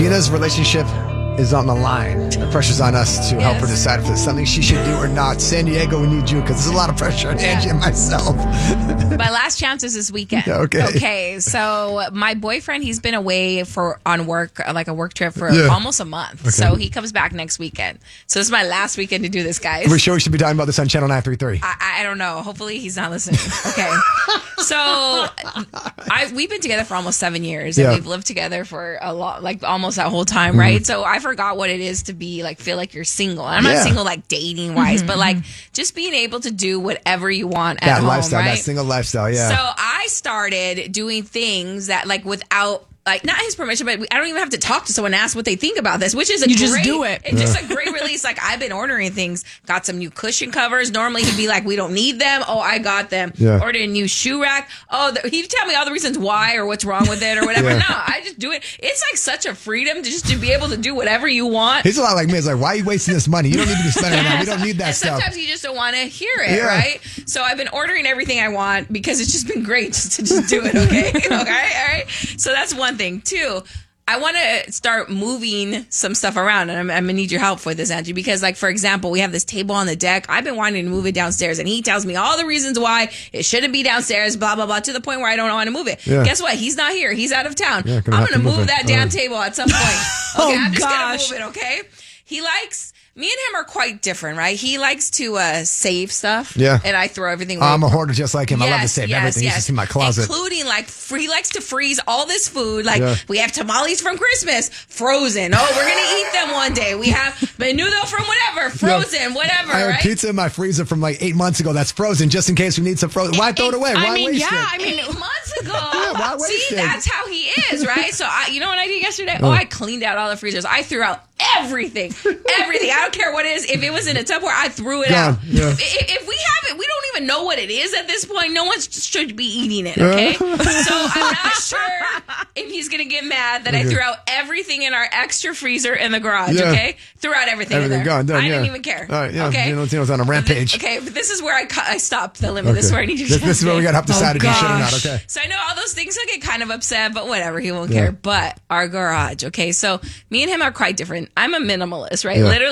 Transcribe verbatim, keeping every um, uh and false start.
Gina's relationship is on the line. The pressure's on us to Yes. help her decide if there's something she should do or not. San Diego, we need you because there's a lot of pressure on Angie and myself. My last chance is this weekend. Okay. Okay. So my boyfriend, he's been away for on work, like a work trip for Yeah. almost a month. So he comes back next weekend. So this is my last weekend to do this, guys. We're sure we should be talking about this on Channel nine thirty-three. I, I don't know. Hopefully he's not listening. Okay. So I we've been together for almost seven years and Yeah. we've lived together for a lot, like almost that whole time, right? So I forgot what it is to be like, feel like you're single. And I'm Yeah. not single like dating wise, but like just being able to do whatever you want at that home, lifestyle, right? that single lifestyle, yeah. So I started doing things that like without like not his permission, but I don't even have to talk to someone and ask what they think about this, which is a You great, just do it. It's just a great release. Like I've been ordering things, got some new cushion covers. Normally he'd be like, "We don't need them." Oh, I got them. Yeah. Ordered a new shoe rack. Oh, the, he'd tell me all the reasons why or what's wrong with it or whatever. Yeah. No, I just do it. It's like such a freedom to just to be able to do whatever you want. He's a lot like me. He's like, why are you wasting this money? You don't need to be spending it on. We don't need that And stuff. sometimes you just don't want to hear it, Yeah. right? So I've been ordering everything I want because it's just been great just to just do it, okay? Okay, all right? So that's one thing. Two, I want to start moving some stuff around, and I'm, I'm going to need your help for this, Angie, because, like, for example, we have this table on the deck. I've been wanting to move it downstairs, and he tells me all the reasons why it shouldn't be downstairs, blah, blah, blah, to the point where I don't want to move it. Yeah. Guess what? He's not here. He's out of town. Yeah, I'm gonna have going to to move move it. that All damn right. table at some point. Okay, Oh, I'm just gosh. going to move it, okay? He likes... Me and him are quite different, right? He likes to uh, save stuff. Yeah. And I throw everything away. I'm a hoarder just like him. I love to Yes, save yes, everything. You yes. should see my closet. Including like free, he likes to freeze all this food. Like Yeah. we have tamales from Christmas, frozen. Oh, we're gonna eat them one day. We have menudo from whatever, frozen, whatever. I have right? pizza in my freezer from like eight months ago that's frozen just in case we need some frozen. Why throw it away? Why I mean, waste yeah, it? I mean, Eight months ago. why waste See, it? that's how he is, right? So I, you know what I did yesterday? Oh, I cleaned out all the freezers. I threw out everything, everything. I don't care what it is. If it was in a Tupperware, I threw it Gone. out. Yeah. If, if we have it, we don't even know what it is at this point. No one should be eating it. Okay, so I'm not sure if he's gonna get mad that I Okay. threw out everything in our extra freezer in the garage. Yeah. Okay, threw out everything. in Everything there. gone, done, I didn't yeah. even care. All right, yeah. Okay, Gino Tino's on a rampage. Okay, but this is where I cut, I stopped the limit. This is where I need you to. This, this is where we got to have decided Oh, you should or not. gosh. Okay. So I know all those things. He'll get kind of upset, but whatever. He won't Yeah. care. But our garage, okay? So me and him are quite different. I'm a minimalist, right? Yeah. Literally.